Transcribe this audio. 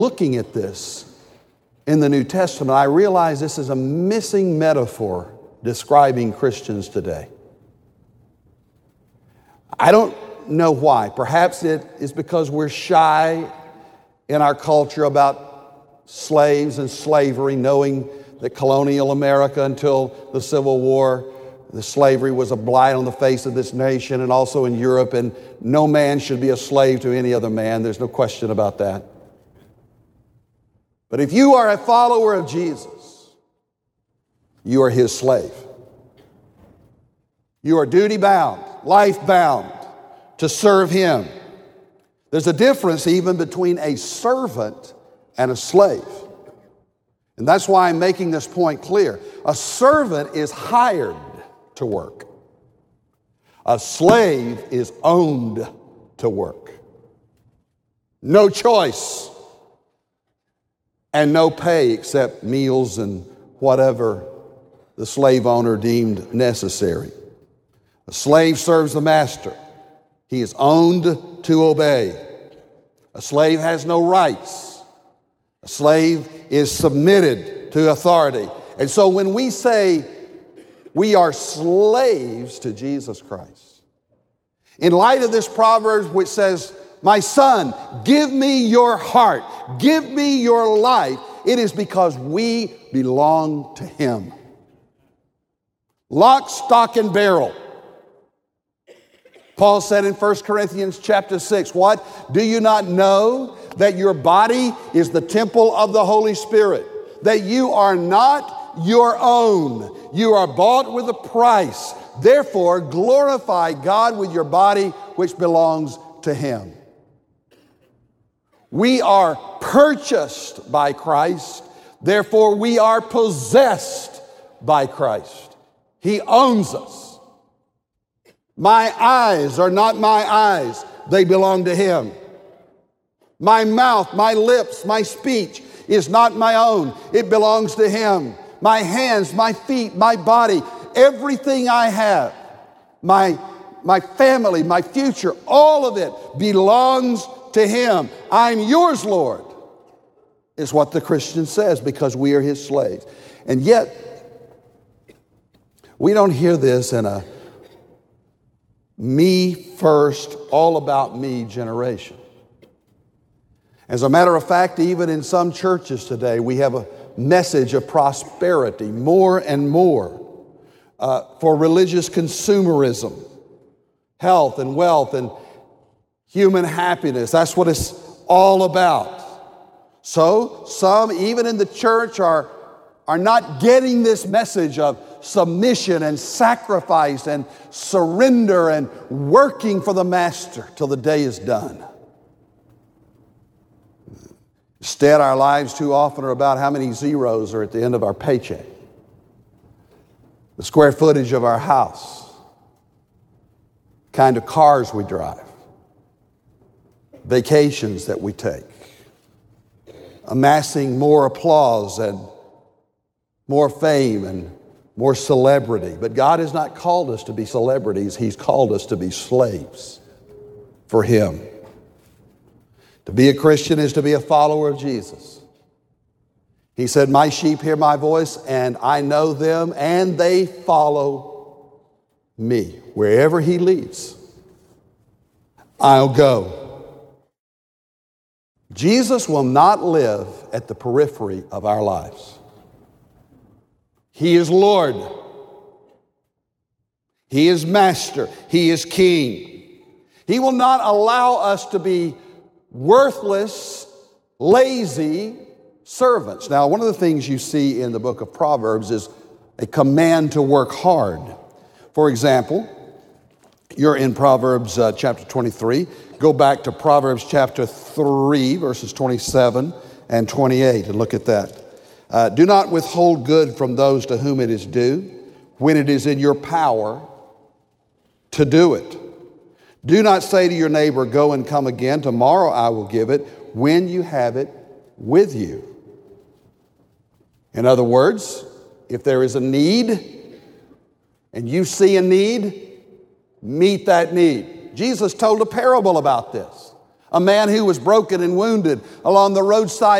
looking at this in the New Testament, I realize this is a missing metaphor describing Christians today. I don't know why. Perhaps it is because we're shy in our culture about slaves and slavery, knowing that colonial America until the Civil War, the slavery was a blight on the face of this nation, and also in Europe, and no man should be a slave to any other man. There's no question about that. But if you are a follower of Jesus, you are his slave. You are duty-bound, life-bound to serve him. There's a difference even between a servant and a slave. And that's why I'm making this point clear. A servant is hired to work. A slave is owned to work. No choice and no pay except meals and whatever the slave owner deemed necessary. A slave serves the master. He is owned to obey. A slave has no rights. A slave is submitted to authority. And so when we say we are slaves to Jesus Christ, in light of this proverb which says, "My son, give me your heart, give me your life," it is because we belong to him. Lock, stock, and barrel. Paul said in 1 Corinthians chapter 6, what? Do you not know that your body is the temple of the Holy Spirit? That you are not your own. You are bought with a price. Therefore, glorify God with your body, which belongs to him. We are purchased by Christ. Therefore, we are possessed by Christ. He owns us. My eyes are not my eyes. They belong to him. My mouth, my lips, my speech is not my own. It belongs to him. My hands, my feet, my body, everything I have, my family, my future, all of it belongs to him. I'm yours, Lord, is what the Christian says, because we are his slaves. And yet, we don't hear this in a me first, all about me generation. As a matter of fact, even in some churches today, we have a message of prosperity more and more for religious consumerism, health and wealth and human happiness. That's what it's all about. So some, even in the church, are not getting this message of submission and sacrifice and surrender and working for the master till the day is done. Instead, our lives too often are about how many zeros are at the end of our paycheck, the square footage of our house, the kind of cars we drive, vacations that we take, amassing more applause and more fame and more celebrity. But God has not called us to be celebrities. He's called us to be slaves for him. To be a Christian is to be a follower of Jesus. He said, "My sheep hear my voice, and I know them, and they follow me. Wherever he leads, I'll go." Jesus will not live at the periphery of our lives. He is Lord. He is Master. He is King. He will not allow us to be worthless, lazy servants. Now, one of the things you see in the book of Proverbs is a command to work hard. For example, you're in Proverbs chapter 23. Go back to Proverbs chapter 3, verses 27 and 28, and look at that. Do not withhold good from those to whom it is due, when it is in your power to do it. Do not say to your neighbor, "Go and come again, tomorrow I will give it," when you have it with you. In other words, if there is a need and you see a need, meet that need. Jesus told a parable about this. A man who was broken and wounded along the roadside